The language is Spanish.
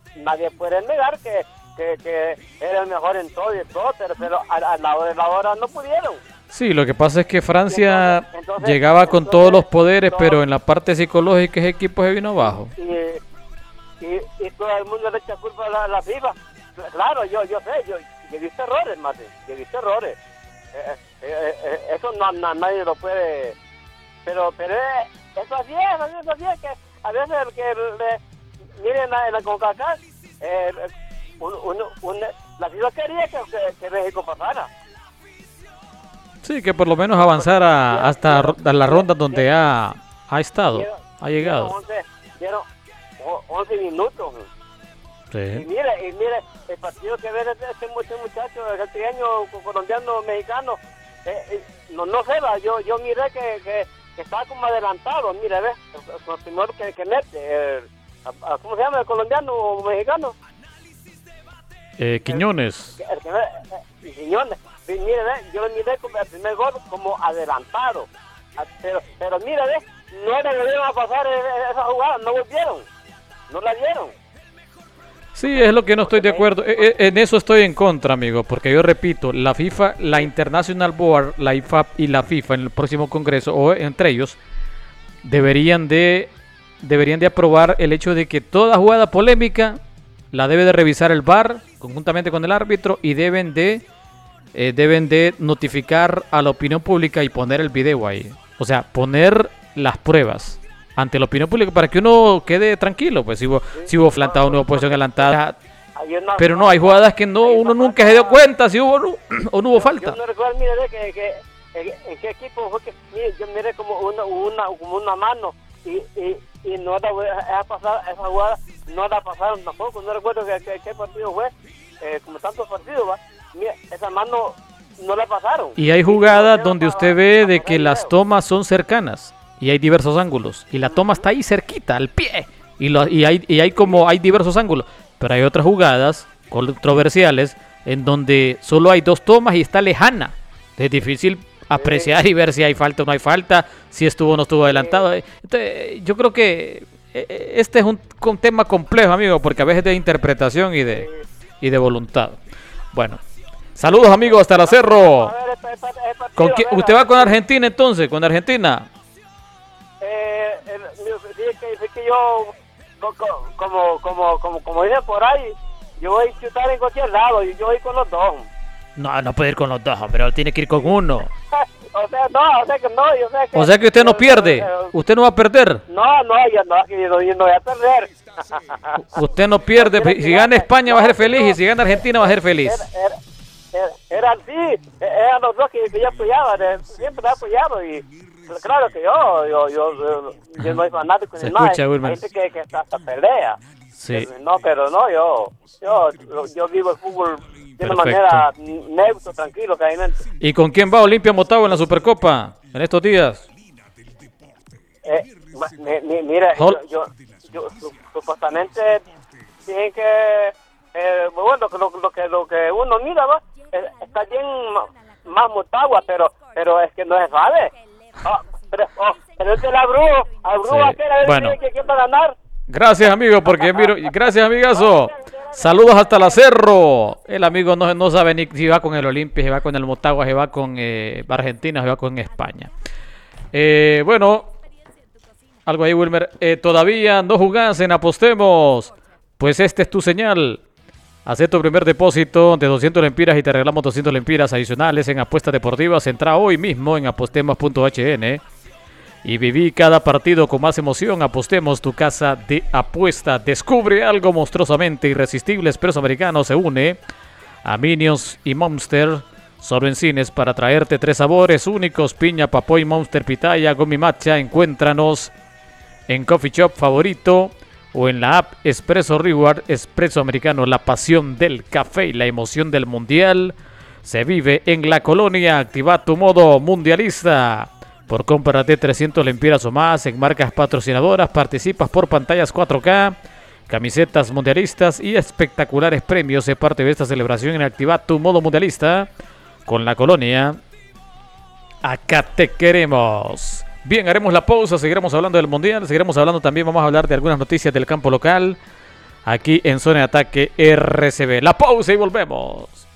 nadie puede negar que era el mejor en todo y todo, pero a la hora de la hora no pudieron. Sí, lo que pasa es que Francia llegaba con todos los poderes, pero en la parte psicológica ese equipo se vino abajo. Y todo el mundo le echa culpa a la FIFA. Claro, yo sé, yo he visto errores, mate, yo he visto errores. Eso nadie lo puede, pero eso así es, que a veces miren en la CONCACAF, la FIFA quería que México pasara. Sí, que por lo menos avanzara hasta la ronda donde ha estado, ha llegado. Dieron 11 minutos. Sí. Y mire, el partido que ve este muchacho, el castellano, colombiano, mexicano, no se va. Yo miré que estaba como adelantado, mire, ve, el primero que mete, ¿cómo se llama el colombiano o mexicano? Quiñones. Quiñones. Mire, ve, yo lo miré como el primer gol como adelantado. Pero mire, ve, no le volvieron a pasar esa jugada, no volvieron, no la dieron. Sí, es lo que no estoy de acuerdo. En eso estoy en contra, amigo, porque yo repito, la FIFA, la International Board, la IFAB y la FIFA en el próximo congreso, o entre ellos, deberían de aprobar el hecho de que toda jugada polémica la debe de revisar el VAR conjuntamente con el árbitro y deben de notificar a la opinión pública y poner el video ahí. O sea, poner las pruebas ante la opinión pública para que uno quede tranquilo, pues si hubo plantado, no hubo posición adelantada. Pero no, hay jugadas que uno nunca se dio cuenta si hubo o no hubo falta. Yo no recuerdo, mire, en qué equipo fue que, mire, yo miré como una mano y no esa jugada no la pasaron tampoco. No recuerdo qué partido fue, como tantos partidos, va. Mira, esa mano no la pasaron. Y hay jugadas donde usted ve de que las tomas son cercanas y hay diversos ángulos y la toma está ahí cerquita al pie y hay diversos ángulos, pero hay otras jugadas controversiales en donde solo hay dos tomas y está lejana. Es difícil apreciar y ver si hay falta o no hay falta, si estuvo o no estuvo adelantado. Entonces, yo creo que este es un tema complejo, amigo, porque a veces de interpretación y de voluntad. Bueno, saludos, amigos, hasta la Cerro. ¿Usted va con Argentina entonces? ¿Con Argentina? Que yo, como dicen por ahí, yo voy a chutar en cualquier lado y yo voy con los dos. No puede ir con los dos, pero tiene que ir con uno. O sea que usted no pierde. ¿Usted no va a perder? No, yo no voy a perder. Usted no pierde. Si gana España va a ser feliz y si gana Argentina va a ser feliz. Era así, eran los dos que yo apoyaba, siempre he apoyado y claro que yo no soy fanático de nada. Hay gente que hasta pelea. Sí. No, pero no, yo vivo el fútbol de una manera neutra, tranquilo, caminante. ¿Y con quién va Olimpia Motagua en la Supercopa en estos días? Mira, yo supuestamente tienen que bueno, lo que uno mira, ¿va? Está bien más Motagua, pero es que no se sabe. Pero es que la Brujo, bueno. ¿quién va a ganar? Gracias, amigo, gracias, amigazo. Saludos hasta la Cerro. El amigo no sabe ni si va con el Olimpia, si va con el Motagua, si va con Argentina, si va con España. Bueno, algo ahí, Wilmer. Todavía no jugás en Apostemos. Pues esta es tu señal. Haz tu primer depósito de 200 lempiras y te regalamos 200 lempiras adicionales en apuestas deportivas. Entra hoy mismo en apostemos.hn y viví cada partido con más emoción. Apostemos, tu casa de apuesta. Descubre algo monstruosamente irresistible. Expreso Americano se une a Minions y Monster solo en cines para traerte 3 sabores únicos: piña, papoy, Monster, pitaya, gomi matcha. Encuéntranos en Coffee Shop favorito o en la app Expreso Reward. Expreso Americano, la pasión del café y la emoción del mundial se vive en la colonia. Activa tu modo mundialista. Por compra de 300 lempiras o más en marcas patrocinadoras, participas por pantallas 4K, camisetas mundialistas y espectaculares premios. Se parte de esta celebración en Activa tu modo mundialista con la colonia. Acá te queremos. Bien, haremos la pausa, seguiremos hablando del mundial, seguiremos hablando también, vamos a hablar de algunas noticias del campo local. aquí en Zona de Ataque RCB. La pausa y volvemos.